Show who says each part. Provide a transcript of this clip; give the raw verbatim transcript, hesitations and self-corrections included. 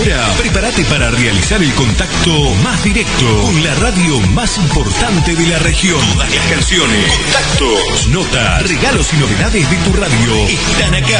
Speaker 1: Ahora, prepárate para realizar el contacto más directo con la radio más importante de la región. Todas las canciones, contactos, notas, regalos y novedades de tu radio están acá.